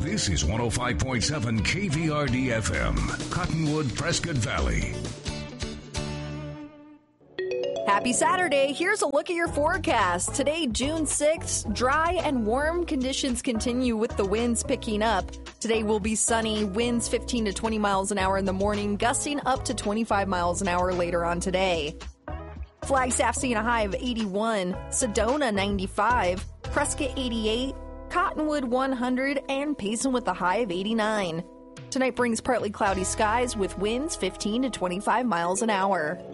This is 105.7 KVRD FM, Cottonwood, Prescott Valley. Happy Saturday. Here's a look at your forecast. Today, June 6th, dry and warm conditions continue with the winds picking up. Today will be sunny, winds 15 to 20 miles an hour in the morning, gusting up to 25 miles an hour later on today. Flagstaff seeing a high of 81, Sedona 95, Prescott 88, Cottonwood 100, and Payson with a high of 89. Tonight brings partly cloudy skies with winds 15 to 25 miles an hour.